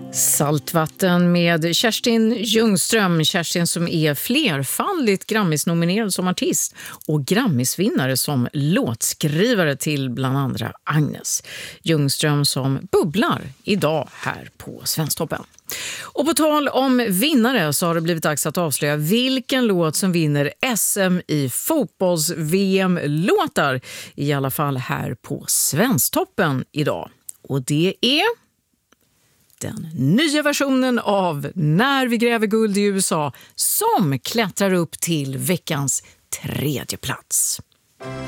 Saltvatten med Kerstin Ljungström. Kerstin som är flerfaldigt Grammis-nominerad som artist och Grammis-vinnare som låtskrivare till bland andra Agnes. Ljungström som bubblar idag här på Svensktoppen. Och på tal om vinnare så har det blivit dags att avslöja vilken låt som vinner SM i fotbolls-VM-låtar. I alla fall här på Svensktoppen idag. Och det är den nya versionen av När vi gräver guld i USA som klättrar upp till veckans 3:e plats.